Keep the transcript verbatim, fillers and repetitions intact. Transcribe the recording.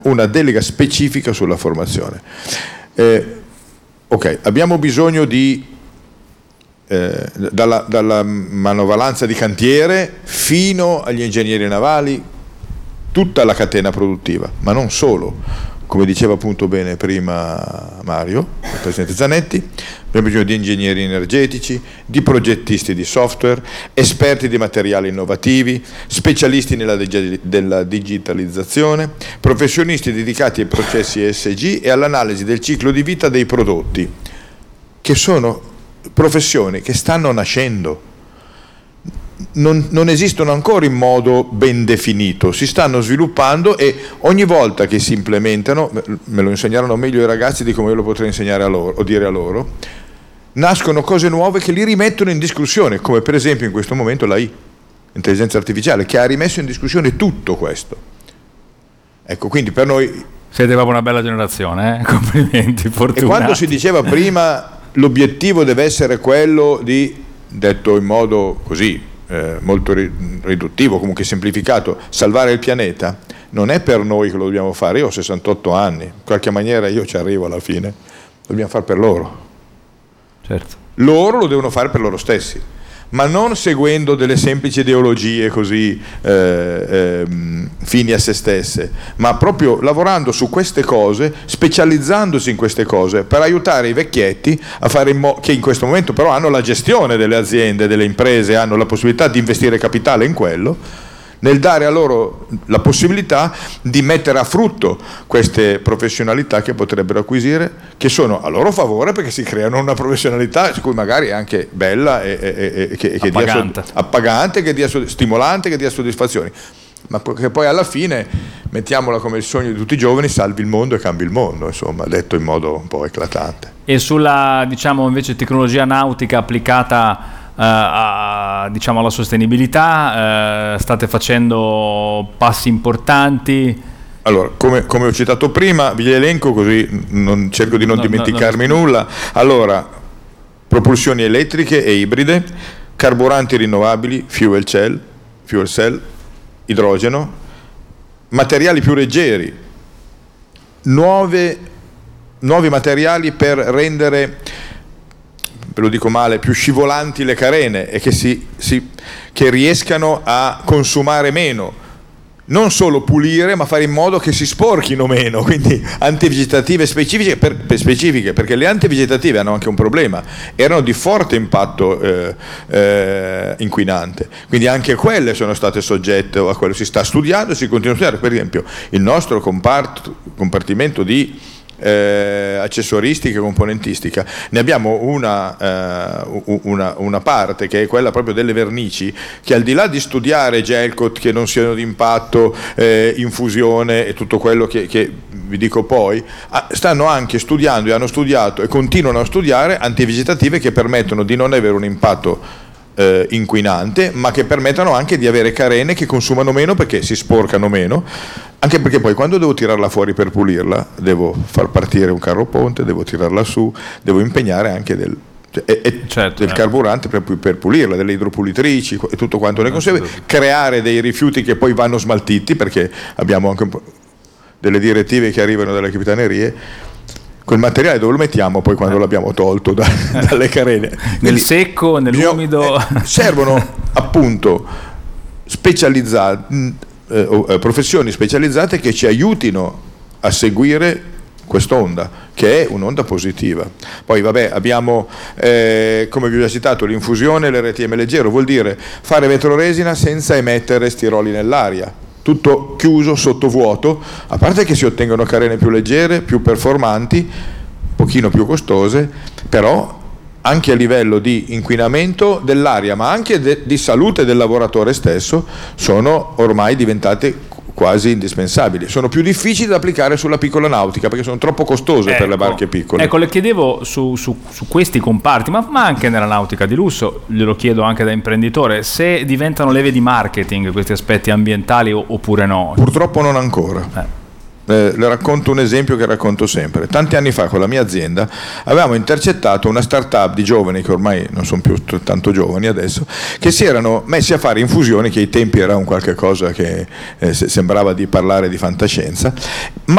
una delega specifica sulla formazione. Eh, ok, abbiamo bisogno di eh, dalla, dalla manovalanza di cantiere fino agli ingegneri navali, tutta la catena produttiva, ma non solo. Come diceva appunto bene prima Mario, il presidente Zanetti, abbiamo bisogno di ingegneri energetici, di progettisti di software, esperti di materiali innovativi, specialisti nella dig- della digitalizzazione, professionisti dedicati ai processi E S G e all'analisi del ciclo di vita dei prodotti, che sono professioni che stanno nascendo. Non, non esistono ancora in modo ben definito, si stanno sviluppando e ogni volta che si implementano, me lo insegnarono meglio i ragazzi di come io lo potrei insegnare a loro o dire a loro, nascono cose nuove che li rimettono in discussione, come per esempio in questo momento la I, intelligenza artificiale, che ha rimesso in discussione tutto questo. Ecco, quindi per noi siete proprio una bella generazione, eh? Complimenti, fortunati. E quando si diceva prima l'obiettivo deve essere quello di, detto in modo così Eh, molto riduttivo, comunque semplificato, salvare il pianeta, non è per noi che lo dobbiamo fare. Io ho sessantotto anni, in qualche maniera io ci arrivo alla fine, lo dobbiamo fare per loro. Certo. Loro lo devono fare per loro stessi, ma non seguendo delle semplici ideologie così eh, eh, fini a se stesse, ma proprio lavorando su queste cose, specializzandosi in queste cose per aiutare i vecchietti a fare in modo che in questo momento però hanno la gestione delle aziende, delle imprese, hanno la possibilità di investire capitale in quello, nel dare a loro la possibilità di mettere a frutto queste professionalità che potrebbero acquisire, che sono a loro favore perché si creano una professionalità su cui magari è anche bella e, e, e che, che appagante. Dia, appagante, che dia stimolante, che dia soddisfazioni, ma che poi alla fine, mettiamola come il sogno di tutti i giovani, salvi il mondo e cambi il mondo, insomma, detto in modo un po' eclatante. E sulla, diciamo, invece tecnologia nautica applicata Uh, a, diciamo alla sostenibilità, uh, state facendo passi importanti? Allora, come, come ho citato prima, vi elenco così non, cerco di non no, dimenticarmi no, no. nulla. Allora, propulsioni elettriche e ibride, carburanti rinnovabili, fuel cell, fuel cell, idrogeno, materiali più leggeri, nuove, nuovi materiali per rendere, ve lo dico male, più scivolanti le carene e che, si, si, che riescano a consumare meno, non solo pulire ma fare in modo che si sporchino meno, quindi antivegetative specifiche, per, per specifiche perché le antivegetative hanno anche un problema, erano di forte impatto eh, eh, inquinante, quindi anche quelle sono state soggette a quello, si sta studiando e si continua a studiare. Per esempio il nostro compart, compartimento di Eh, accessoristica e componentistica, ne abbiamo una, eh, una, una parte che è quella proprio delle vernici, che al di là di studiare gel coat che non siano di impatto, eh, infusione e tutto quello che, che vi dico poi, stanno anche studiando e hanno studiato e continuano a studiare antivegetative che permettono di non avere un impatto Eh, inquinante, ma che permettono anche di avere carene che consumano meno perché si sporcano meno, anche perché poi quando devo tirarla fuori per pulirla devo far partire un carro ponte, devo tirarla su, devo impegnare anche del, e, e certo, del eh. carburante per, per pulirla, delle idropulitrici e tutto quanto ne consegue, creare dei rifiuti che poi vanno smaltiti, perché abbiamo anche un po' delle direttive che arrivano dalle capitanerie. Quel materiale dove lo mettiamo poi quando l'abbiamo tolto da, dalle carene? Nel Quindi, secco, nell'umido? Eh, servono appunto specializzati, eh, professioni specializzate che ci aiutino a seguire quest'onda, che è un'onda positiva. Poi vabbè, abbiamo, eh, come vi ho già citato, l'infusione, l'R T M leggero, vuol dire fare vetroresina senza emettere stiroli nell'aria. Tutto chiuso, sottovuoto, a parte che si ottengono carene più leggere, più performanti, un pochino più costose, però anche a livello di inquinamento dell'aria, ma anche de- di salute del lavoratore stesso, sono ormai diventate quasi indispensabili. Sono più difficili da applicare sulla piccola nautica perché sono troppo costose ecco, per le barche piccole. Ecco, le chiedevo su, su, su questi comparti, ma, ma anche nella nautica di lusso, glielo chiedo anche da imprenditore, se diventano leve di marketing questi aspetti ambientali oppure no. Purtroppo non ancora. Eh. Eh, le racconto un esempio che racconto sempre. Tanti anni fa con la mia azienda avevamo intercettato una startup di giovani, che ormai non sono più tanto giovani adesso, che si erano messi a fare infusioni, che ai tempi era un qualche cosa che eh, sembrava di parlare di fantascienza, ma